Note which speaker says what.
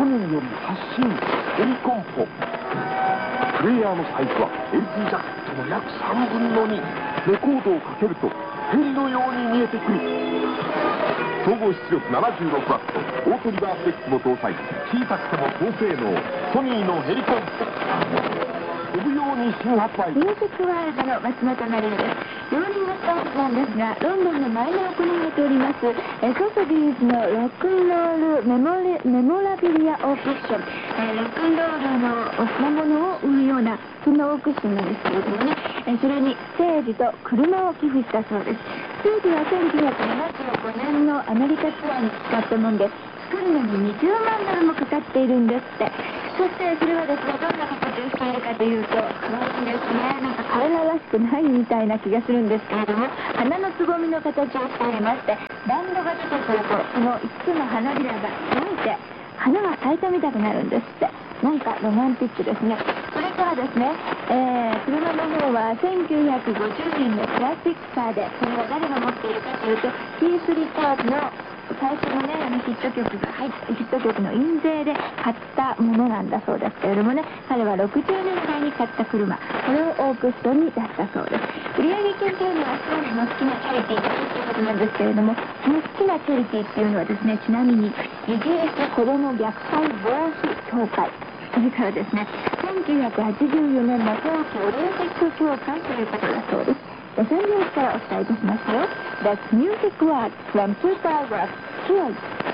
Speaker 1: ソニーより発信ヘリコンポ。プレイヤーのサイズは LP ジャケットの約3分の2。レコードをかけるとヘリのように見えてくる。総合出力76ワット、オートリバースデックも搭載。小さくても高性能、ソニーのヘリコンポ。飛ぶように新発売。
Speaker 2: ミュージックワールドの松本まりなです。ローリングストーンズなんですが、ロンドンの前で行われております、ソソディーズのロックンロールメモラビリアオークッション、ロックンロールの品物を売るような、そんなオークッションなんですけれどもね、それにステージと車を寄付したそうです。ステージは1975年のアメリカツアーに使ったもんで、作るのに20万ドルもかかっているんですって。そしてそれはですね、どんな形をしているかというと、可愛いですね。なんか彼ららしくないみたいな気がするんですけれども、花のつぼみの形をしておりまして、バンドが出てくると、その5つの花びらが伸びて、花が咲いたみたくなるんですって。なんかロマンティックですね。それからですね、車の方は1950年のクラシックカーで、それは誰が持っているかというと、キース・リターズの最初のね、ヒット曲が入ってヒット曲の印税で買ったものなんだそうですけれどもね、彼は60年代に買った車、これをオークションに出したそうです。売上金というのはストーリーの好きなチャリティーということなんですけれども、その好きなチャリティーっていうのはですね、ちなみにイギリス子ども虐待防止協会、それからですね、1984年の冬季オリンピック協会ということだそうです。3時からお伝えいたしましたよ。That's Music World from 2 paragraphs. Here